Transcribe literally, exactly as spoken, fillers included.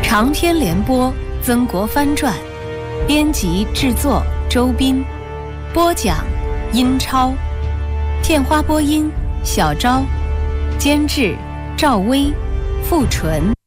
长篇联播《曾国藩传》，编辑制作周斌，播讲殷超，片花播音小昭，监制赵薇、付纯。